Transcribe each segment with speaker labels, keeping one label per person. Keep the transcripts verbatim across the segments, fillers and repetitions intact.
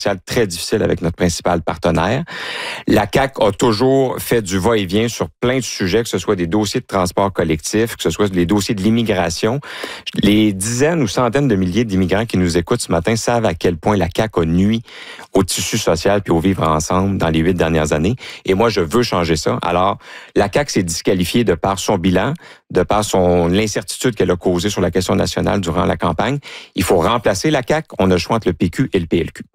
Speaker 1: très difficile avec notre principal partenaire. La C A Q a toujours fait du va-et-vient sur plein de sujets, que ce soit des dossiers de transport collectif, que ce soit les dossiers de l'immigration. Les dizaines ou centaines de milliers d'immigrants qui nous écoutent ce matin savent à quel point la C A Q a nui au tissu social puis au vivre ensemble dans les huit dernières années. Et moi, je veux changer ça. Alors, la C A Q s'est disqualifiée de par son bilan, de par son l'incertitude qu'elle a causée sur la question nationale durant la campagne. Il faut remplacer la C A Q. On a le choix entre le P Q et le P L Q.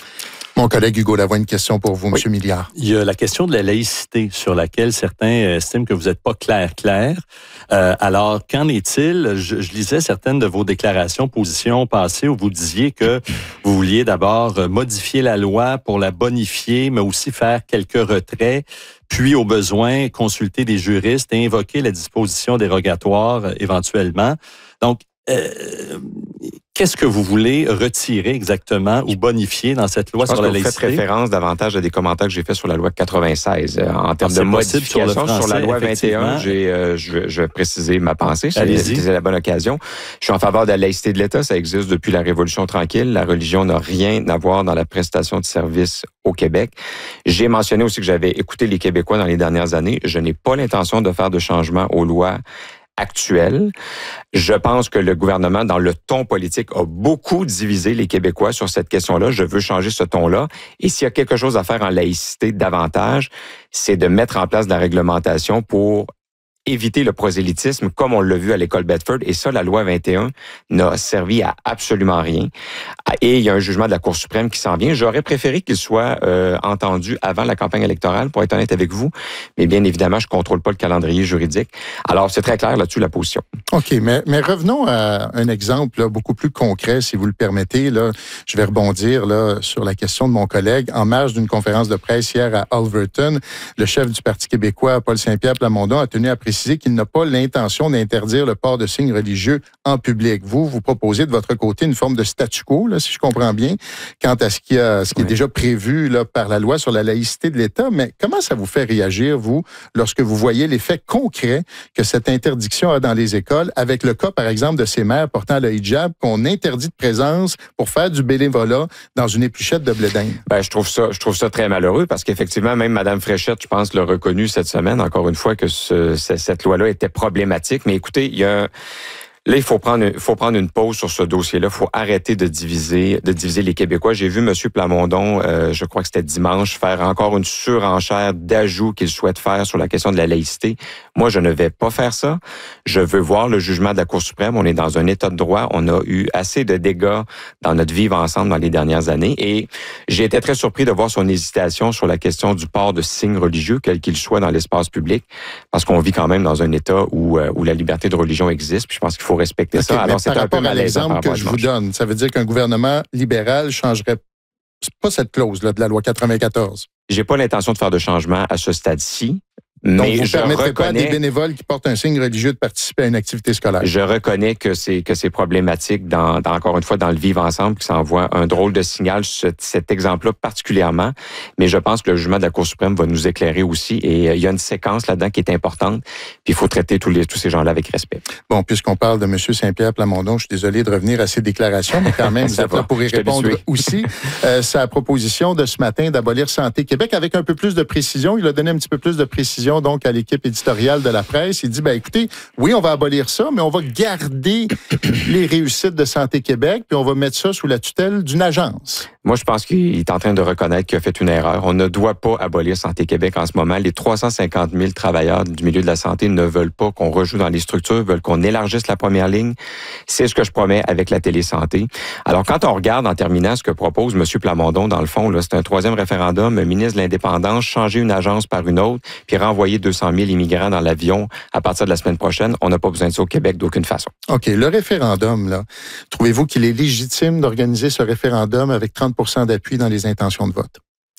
Speaker 2: Mon collègue Hugo Lavoie, une question pour vous,
Speaker 3: oui.
Speaker 2: M. Milliard.
Speaker 3: Il y a la question de la laïcité sur laquelle certains estiment que vous n'êtes pas clair, clair. Euh, alors, qu'en est-il? Je, je lisais certaines de vos déclarations, positions passées où vous disiez que vous vouliez d'abord modifier la loi pour la bonifier, mais aussi faire quelques retraits, puis au besoin consulter des juristes et invoquer la disposition dérogatoire euh, éventuellement. Donc, euh, qu'est-ce que vous voulez retirer exactement ou bonifier dans cette loi sur la laïcité?
Speaker 1: Vous faites référence davantage à des commentaires que j'ai faits sur la loi quatre-vingt-seize. En termes de modification sur, français, sur la loi vingt et un, j'ai, euh, je, je vais préciser ma pensée. C'est, c'est la bonne occasion. Je suis en faveur de la laïcité de l'État. Ça existe depuis la Révolution tranquille. La religion n'a rien à voir dans la prestation de services au Québec. J'ai mentionné aussi que j'avais écouté les Québécois dans les dernières années. Je n'ai pas l'intention de faire de changements aux lois actuelle. Je pense que le gouvernement, dans le ton politique, a beaucoup divisé les Québécois sur cette question-là. Je veux changer ce ton-là. Et s'il y a quelque chose à faire en laïcité davantage, c'est de mettre en place de la réglementation pour éviter le prosélytisme, comme on l'a vu à l'école Bedford. Et ça, la loi vingt et un n'a servi à absolument rien. Et il y a un jugement de la Cour suprême qui s'en vient. J'aurais préféré qu'il soit euh, entendu avant la campagne électorale, pour être honnête avec vous. Mais bien évidemment, je contrôle pas le calendrier juridique. Alors, c'est très clair là-dessus, la position.
Speaker 2: OK, mais, mais revenons à un exemple là, beaucoup plus concret, si vous le permettez. Là, je vais rebondir là, sur la question de mon collègue. En marge d'une conférence de presse hier à Alverton, le chef du Parti québécois, Paul Saint-Pierre Plamondon, a tenu à préciser qu'il n'a pas l'intention d'interdire le port de signes religieux en public. Vous, vous proposez de votre côté une forme de statu quo, là, si je comprends bien, quant à ce qui, a, ce qui oui. est déjà prévu là, par la loi sur la laïcité de l'État. Mais comment ça vous fait réagir, vous, lorsque vous voyez l'effet concret que cette interdiction a dans les écoles, avec le cas, par exemple, de ces mères portant le hijab, qu'on interdit de présence pour faire du bénévolat dans une épluchette de blé d'Inde?
Speaker 1: Ben, je trouve ça, je trouve ça très malheureux parce qu'effectivement, même Mme Fréchette, je pense, l'a reconnu cette semaine, encore une fois, que ce, ce cette loi-là était problématique. Mais écoutez, il y a... Là, il faut prendre, il faut prendre une pause sur ce dossier-là. Il faut arrêter de diviser, de diviser les Québécois. J'ai vu M. Plamondon, euh, je crois que c'était dimanche, faire encore une surenchère d'ajouts qu'il souhaite faire sur la question de la laïcité. Moi, je ne vais pas faire ça. Je veux voir le jugement de la Cour suprême. On est dans un état de droit. On a eu assez de dégâts dans notre vivre ensemble dans les dernières années. Et j'ai été très surpris de voir son hésitation sur la question du port de signes religieux, quel qu'il soit dans l'espace public, parce qu'on vit quand même dans un état où, où la liberté de religion existe. Puis je pense qu'il faut respecter okay, ça. Alors, c'est
Speaker 2: par
Speaker 1: un
Speaker 2: rapport
Speaker 1: peu
Speaker 2: à l'exemple que je vous donne, ça veut dire qu'un gouvernement libéral changerait pas cette clause-là de la loi quatre-vingt-quatorze.
Speaker 1: J'ai pas l'intention de faire de changement à ce stade-ci.
Speaker 2: Donc,
Speaker 1: mais
Speaker 2: vous ne permettrez
Speaker 1: reconnais,
Speaker 2: pas à des bénévoles qui portent un signe religieux de participer à une activité scolaire.
Speaker 1: Je reconnais que c'est que c'est problématique, dans, dans encore une fois, dans le vivre ensemble, que ça envoie un drôle de signal, ce, cet exemple-là particulièrement. Mais je pense que le jugement de la Cour suprême va nous éclairer aussi. Et euh, il y a une séquence là-dedans qui est importante. Puis il faut traiter tous, les, tous ces gens-là avec respect.
Speaker 2: Bon, puisqu'on parle de M. Saint-Pierre Plamondon, je suis désolé de revenir à ses déclarations, mais quand même, vous êtes là pour y répondre aussi. Euh, sa proposition de ce matin d'abolir Santé Québec avec un peu plus de précision. Il a donné un petit peu plus de précision donc à l'équipe éditoriale de la presse. Il dit, ben écoutez, oui, on va abolir ça, mais on va garder les réussites de Santé Québec, puis on va mettre ça sous la tutelle d'une agence.
Speaker 1: Moi, je pense qu'il est en train de reconnaître qu'il a fait une erreur. On ne doit pas abolir Santé Québec en ce moment. Les trois cent cinquante mille travailleurs du milieu de la santé ne veulent pas qu'on rejoue dans les structures, veulent qu'on élargisse la première ligne. C'est ce que je promets avec la télésanté. Alors, quand on regarde, en terminant, ce que propose M. Plamondon, dans le fond, là, c'est un troisième référendum, ministre de l'Indépendance, changer une agence par une autre, puis renvoyer deux cent mille immigrants dans l'avion à partir de la semaine prochaine. On n'a pas besoin de ça au Québec d'aucune façon.
Speaker 2: OK. Le référendum, là, trouvez-vous qu'il est légitime d'organiser ce référendum avec trente pour cent d'appui dans les intentions de vote?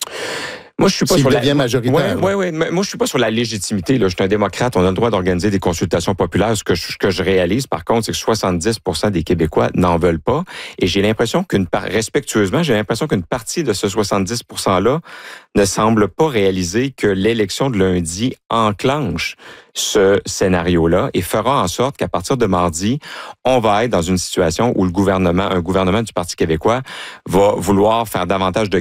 Speaker 1: Moi, je suis pas sur la
Speaker 2: majoritaire.
Speaker 1: Oui, oui, oui. Moi, je suis pas sur la légitimité. Là. Je suis un démocrate. On a le droit d'organiser des consultations populaires. Ce que je, ce que je réalise, par contre, c'est que soixante-dix pour cent des Québécois n'en veulent pas. Et j'ai l'impression qu'une part, respectueusement, j'ai l'impression qu'une partie de ce soixante-dix pour cent-là ne semble pas réaliser que l'élection de lundi enclenche ce scénario-là et fera en sorte qu'à partir de mardi, on va être dans une situation où le gouvernement, un gouvernement du Parti québécois va vouloir faire davantage de